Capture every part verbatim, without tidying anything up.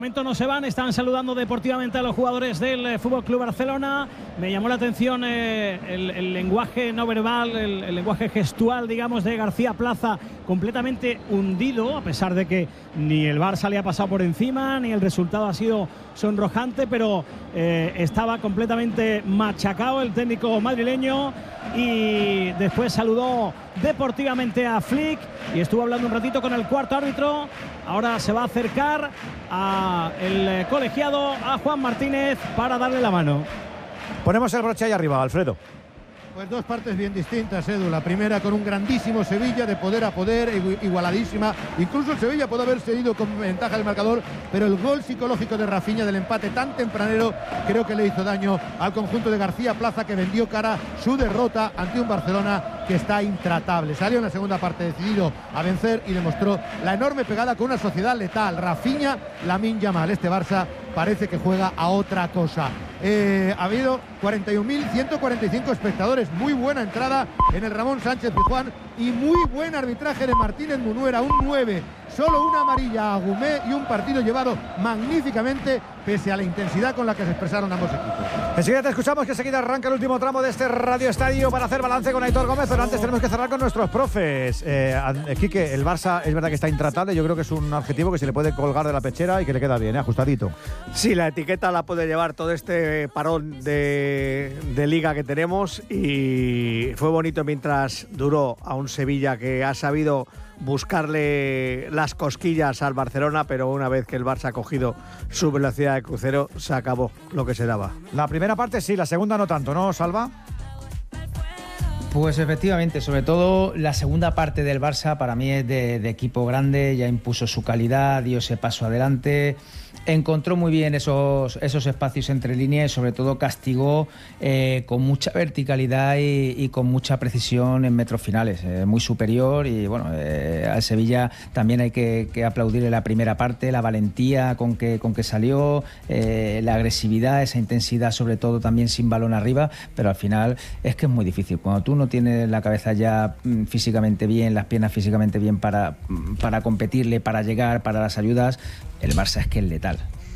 momento no se van, están saludando deportivamente a los jugadores del F C Barcelona. Me llamó la atención eh, el, el lenguaje no verbal, el, el lenguaje gestual, digamos, de García Plaza, completamente hundido, a pesar de que ni el Barça le ha pasado por encima, ni el resultado ha sido sonrojante, pero eh, estaba completamente machacado el técnico madrileño. Y después saludó deportivamente a Flick y estuvo hablando un ratito con el cuarto árbitro. Ahora se va a acercar a el colegiado, a Juan Martínez, para darle la mano. Ponemos el broche ahí arriba, Alfredo. Pues dos partes bien distintas, Edu. La primera con un grandísimo Sevilla de poder a poder, igualadísima. Incluso el Sevilla puede haber seguido con ventaja del marcador, pero el gol psicológico de Rafinha del empate tan tempranero creo que le hizo daño al conjunto de García Plaza, que vendió cara su derrota ante un Barcelona que está intratable. Salió en la segunda parte decidido a vencer y demostró la enorme pegada con una sociedad letal. Rafinha, Lamine Yamal. Este Barça parece que juega a otra cosa. Eh, ha habido cuarenta y un mil ciento cuarenta y cinco espectadores. Muy buena entrada en el Ramón Sánchez Pizjuán y muy buen arbitraje de Martínez Munuera. Un nueve, solo una amarilla a Gumé y un partido llevado magníficamente pese a la intensidad con la que se expresaron ambos equipos. Enseguida te escuchamos, que enseguida arranca el último tramo de este Radio Estadio para hacer balance con Aitor Gómez, pero antes tenemos que cerrar con nuestros profes. Eh, Quique, el Barça es verdad que está intratable, yo creo que es un adjetivo que se le puede colgar de la pechera y que le queda bien, ¿eh? Ajustadito. Sí, la etiqueta la puede llevar todo este parón de, de liga que tenemos, y fue bonito mientras duró a un Sevilla que ha sabido buscarle las cosquillas al Barcelona, pero una vez que el Barça ha cogido su velocidad de crucero, se acabó lo que se daba. La primera parte sí, la segunda no tanto, ¿no, Salva? Pues efectivamente, sobre todo la segunda parte del Barça para mí es de, de equipo grande, ya impuso su calidad, dio ese paso adelante, encontró muy bien esos, esos espacios entre líneas y sobre todo castigó eh, con mucha verticalidad y, y con mucha precisión en metros finales, eh, muy superior. Y bueno, eh, al Sevilla también hay que, que aplaudirle la primera parte, la valentía con que, con que salió, eh, la agresividad, esa intensidad sobre todo también sin balón arriba, pero al final es que es muy difícil, cuando tú no tienes la cabeza ya mm, físicamente bien, las piernas físicamente bien para, para competirle, para llegar, para las ayudas, el Barça es que es letal.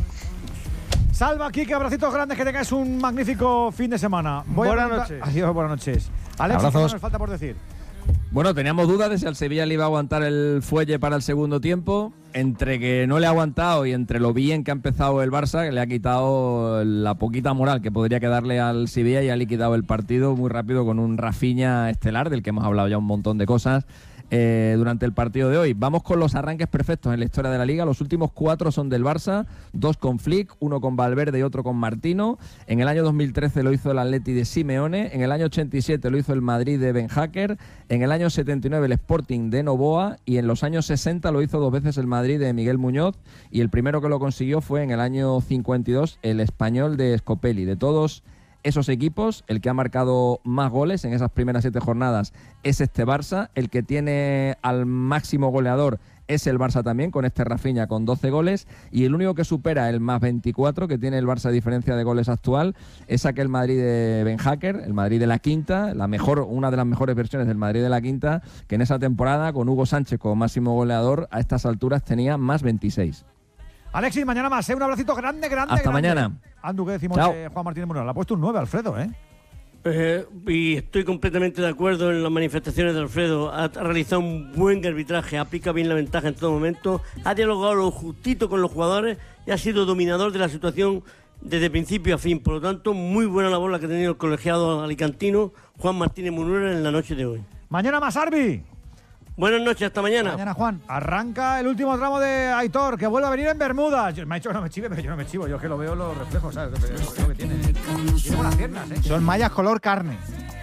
Salva, Quique, abracitos grandes, que tengáis un magnífico fin de semana. Voy buenas a noches. Adiós, buenas noches. Alexis, ¿qué nos falta por decir? Bueno, teníamos dudas de si al Sevilla le iba a aguantar el fuelle para el segundo tiempo. Entre que no le ha aguantado y entre lo bien que ha empezado el Barça, que le ha quitado la poquita moral que podría quedarle al Sevilla, y ha liquidado el partido muy rápido con un Rafinha estelar, del que hemos hablado ya un montón de cosas Eh, durante el partido de hoy. Vamos con los arranques perfectos en la historia de la Liga. Los últimos cuatro son del Barça, dos con Flick, uno con Valverde y otro con Martino. En el año dos mil trece lo hizo el Atleti de Simeone, en el año ochenta y siete lo hizo el Madrid de Ben Hacker, en el año setenta y nueve el Sporting de Novoa, y en los años sesenta lo hizo dos veces el Madrid de Miguel Muñoz, y el primero que lo consiguió fue en el año cincuenta y dos el Español de Scopelli. De todos esos equipos, el que ha marcado más goles en esas primeras siete jornadas es este Barça. El que tiene al máximo goleador es el Barça también, con este Rafinha con doce goles, y el único que supera el más veinticuatro que tiene el Barça a diferencia de goles actual es aquel Madrid de Ben Hacker, el Madrid de la quinta, la mejor, una de las mejores versiones del Madrid de la quinta, que en esa temporada con Hugo Sánchez como máximo goleador a estas alturas tenía más veintiséis. Alexis, mañana más, ¿eh? Un abracito grande, grande, Hasta grande. mañana. Andu, ¿qué decimos de Juan Martínez Munuera? Le ha puesto un nueve, Alfredo, ¿eh? Eh, y estoy completamente de acuerdo en las manifestaciones de Alfredo. Ha, ha realizado un buen arbitraje, aplica bien la ventaja en todo momento, ha dialogado lo justito con los jugadores y ha sido dominador de la situación desde principio a fin. Por lo tanto, muy buena labor la que ha tenido el colegiado alicantino Juan Martínez Munuera en la noche de hoy. Mañana más, Arbi. Buenas noches, hasta mañana. Mañana, Juan. Arranca el último tramo de Aitor, que vuelve a venir en Bermudas. Yo, me ha dicho que no me chive, pero yo no me chivo. Yo que lo veo, los reflejos, ¿sabes? Lo que tiene. Tiene buenas piernas, ¿eh? Son mallas color carne.